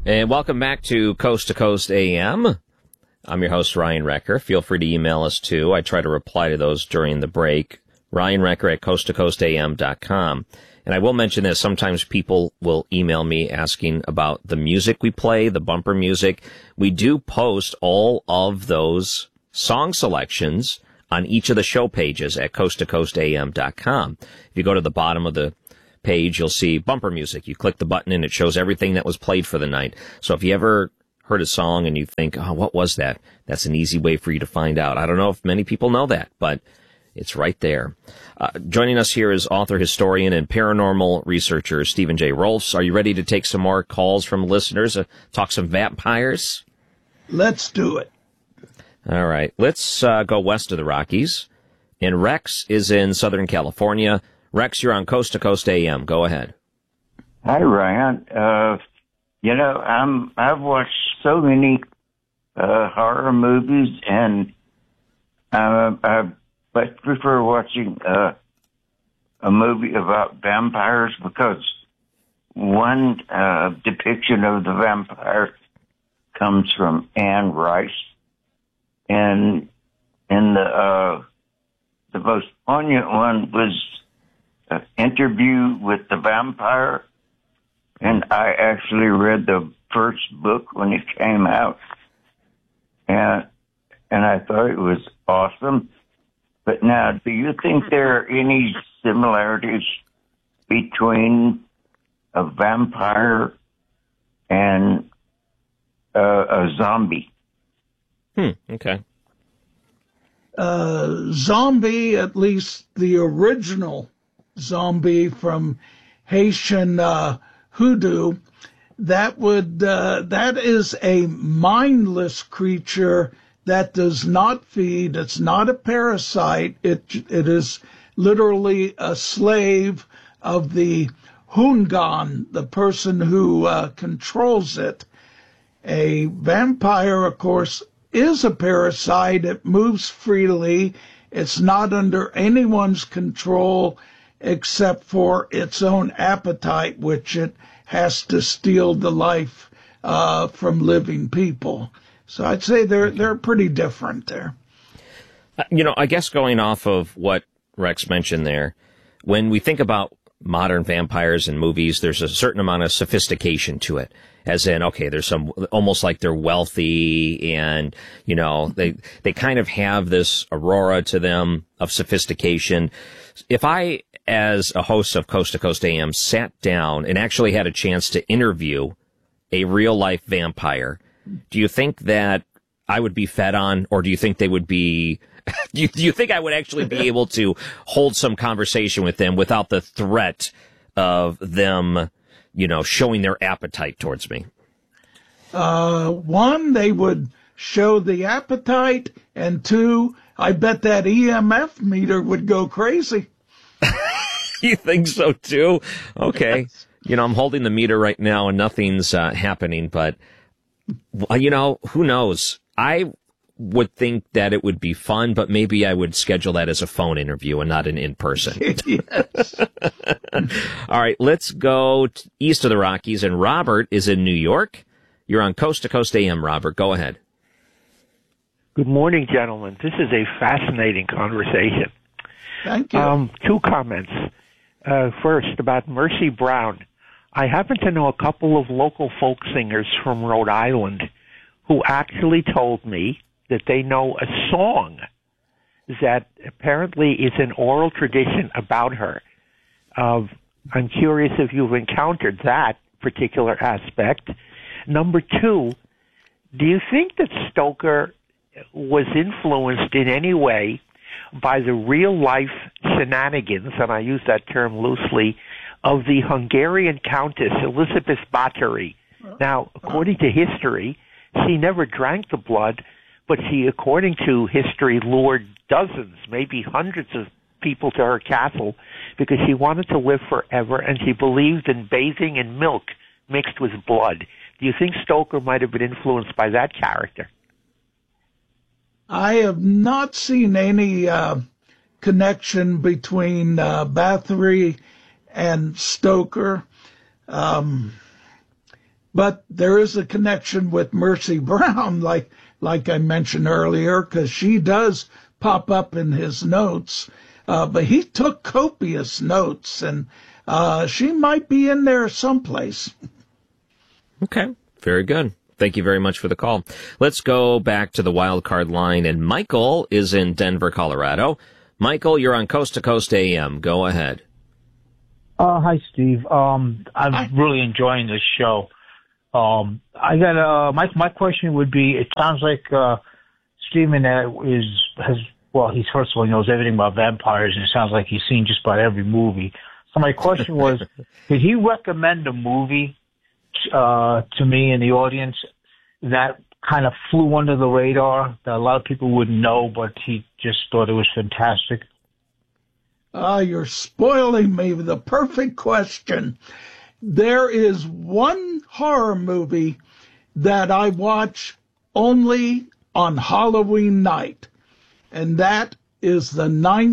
And welcome back to Coast AM. I'm your host, Ryan Recker. Feel free to email us, too. I try to reply to those during the break. Ryan Recker at coasttocoastam.com. And I will mention that sometimes people will email me asking about the music we play, the bumper music. We do post all of those song selections on each of the show pages at coasttocoastam.com. If you go to the bottom of the page, you'll see bumper music. You click the button and it shows everything that was played for the night. So if you ever heard a song and you think, oh, what was that? That's an easy way for you to find out. I don't know if many people know that, but it's right there. Joining us here is author, historian, and paranormal researcher Stephen J. Rolfs. Are you ready to take some more calls from listeners, talk some vampires? Let's do it. All right. Let's go west of the Rockies. And Rex is in Southern California. Rex, you're on Coast to Coast AM. Go ahead. Hi, Ryan. I've watched so many horror movies, and I prefer watching a movie about vampires because one depiction of the vampire comes from Anne Rice, and the most poignant one was an Interview with the Vampire, and I actually read the first book when it came out, and I thought it was awesome. But now, do you think there are any similarities between a vampire and a zombie? Okay. Zombie, at least the original zombie from Haitian hoodoo, that is a mindless creature that does not feed. It's not a parasite. It is literally a slave of the Hungan, the person who controls it. A vampire, of course, is a parasite. It moves freely. It's not under anyone's control except for its own appetite, which it has to steal the life from living people. So I'd say they're pretty different there. I guess going off of what Rex mentioned there, when we think about modern vampires in movies, there's a certain amount of sophistication to it. As in, okay, there's some, almost like they're wealthy and, they kind of have this aurora to them of sophistication. If I, as a host of Coast to Coast AM, sat down and actually had a chance to interview a real life vampire, do you think that I would be fed on, or do you think they would be, do you think I would actually be able to hold some conversation with them without the threat of them, showing their appetite towards me? One, they would show the appetite, and two, I bet that EMF meter would go crazy. You think so too? Okay. Yes. I'm holding the meter right now and nothing's happening, but who knows? I would think that it would be fun, but maybe I would schedule that as a phone interview and not an in-person. Yes. All right, let's go east of the Rockies, and Robert is in New York. You're on Coast to Coast AM, Robert. Go ahead. Good morning, gentlemen. This is a fascinating conversation. Thank you. Two comments. First, about Mercy Brown. I happen to know a couple of local folk singers from Rhode Island who actually told me that they know a song that apparently is an oral tradition about her. I'm curious if you've encountered that particular aspect. Number two, do you think that Stoker was influenced in any way by the real-life shenanigans, and I use that term loosely, of the Hungarian Countess Elizabeth Bathory? Now, according to history, she never drank the blood, but she, according to history, lured dozens, maybe hundreds of people to her castle because she wanted to live forever, and she believed in bathing in milk mixed with blood. Do you think Stoker might have been influenced by that character? I have not seen any connection between Bathory and Stoker. But there is a connection with Mercy Brown, like I mentioned earlier, because she does pop up in his notes. But he took copious notes, and she might be in there someplace. Okay, very good. Thank you very much for the call. Let's go back to the wild card line, and Michael is in Denver, Colorado. Michael, you're on Coast to Coast AM. Go ahead. Hi, Steve. I'm really enjoying this show. I got my question would be: it sounds like Stephen he's first of all, he knows everything about vampires, and it sounds like he's seen just about every movie. So my question was, did he recommend a movie to me and the audience that kind of flew under the radar that a lot of people wouldn't know, but he just thought it was fantastic? You're spoiling me with the perfect question. There is one horror movie that I watch only on Halloween night, and that is the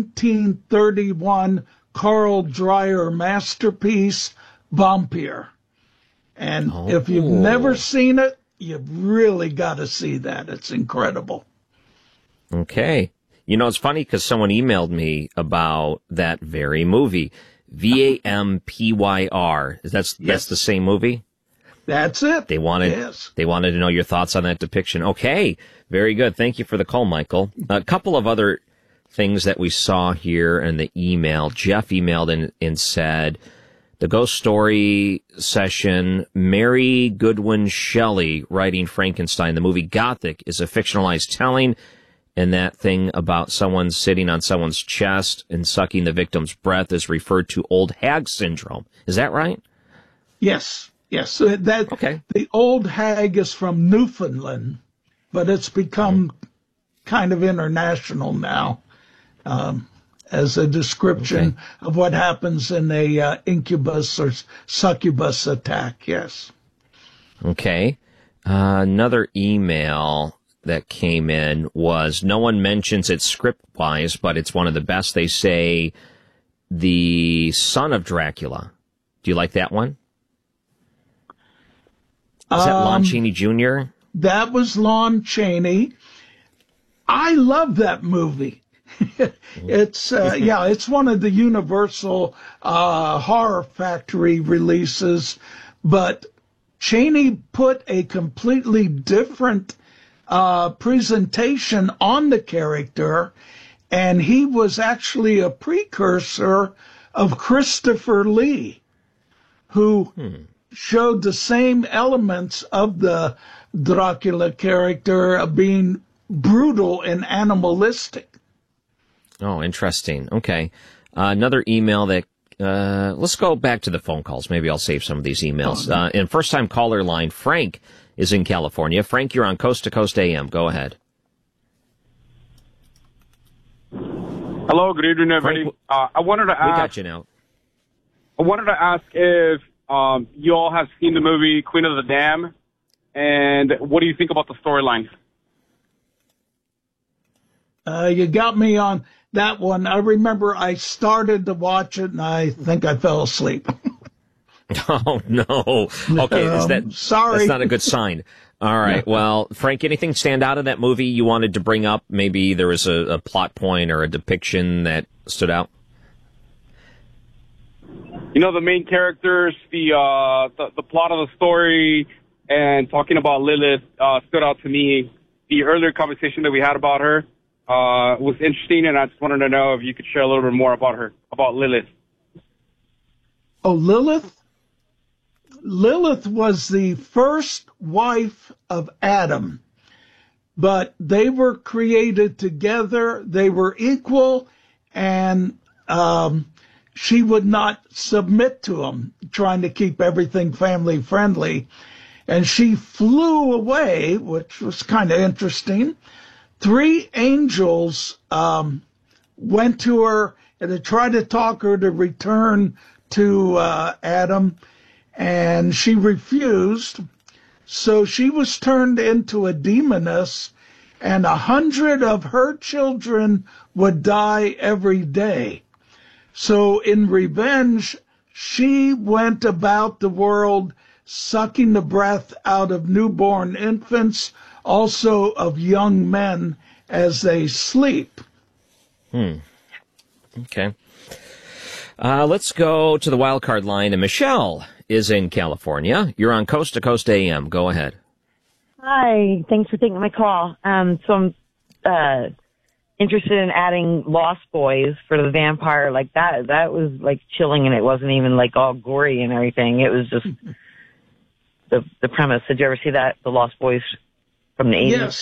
1931 Carl Dreyer masterpiece, Vampire. And if you've never seen it, you've really got to see that. It's incredible. Okay. You know, it's funny because someone emailed me about that very movie, Vampyr. That's the same movie? That's it. They wanted to know your thoughts on that depiction. Okay. Very good. Thank you for the call, Michael. A couple of other things that we saw here in the email. Jeff emailed in and said, the ghost story session, Mary Goodwin Shelley writing Frankenstein. The movie Gothic is a fictionalized telling, and that thing about someone sitting on someone's chest and sucking the victim's breath is referred to old hag syndrome. Is that right? Yes. Okay. The old hag is from Newfoundland, but it's become kind of international now. As a description of what happens in a incubus or succubus attack, yes. Okay. Another email that came in was, no one mentions it script-wise, but it's one of the best. They say, The Son of Dracula. Do you like that one? Is that Lon Chaney Jr.? That was Lon Chaney. I love that movie. It's it's one of the Universal Horror Factory releases, but Chaney put a completely different presentation on the character, and he was actually a precursor of Christopher Lee, who showed the same elements of the Dracula character of being brutal and animalistic. Oh, interesting. Okay. Another email that, let's go back to the phone calls. Maybe I'll save some of these emails. In first-time caller line, Frank is in California. Frank, you're on Coast to Coast AM. Go ahead. Hello, good evening, everybody. I wanted to ask. We got you now. I wanted to ask if you all have seen the movie Queen of the Dam, and what do you think about the storyline? You got me on that one. I remember I started to watch it, and I think I fell asleep. Oh, no. Okay, sorry. That's not a good sign. All right. Well, Frank, anything stand out of that movie you wanted to bring up? Maybe there was a plot point or a depiction that stood out? You know, the main characters, the plot of the story, and talking about Lilith stood out to me. The earlier conversation that we had about her was interesting, and I just wanted to know if you could share a little bit more about her, about Lilith. Oh, Lilith? Lilith was the first wife of Adam, but they were created together. They were equal, and she would not submit to him, trying to keep everything family friendly. And she flew away, which was kind of interesting. 3 angels went to her and they tried to talk her to return to Adam, and she refused. So she was turned into a demoness, and 100 of her children would die every day. So in revenge, she went about the world sucking the breath out of newborn infants, also of young men as they sleep. Okay. Let's go to the wild card line, and Michelle is in California. You're on Coast to Coast AM. Go ahead. Hi, thanks for taking my call. So I'm interested in adding Lost Boys for the vampire. Like that was like chilling, and it wasn't even like all gory and everything. It was just the premise. Did you ever see that, the Lost Boys from the 80s? Yes.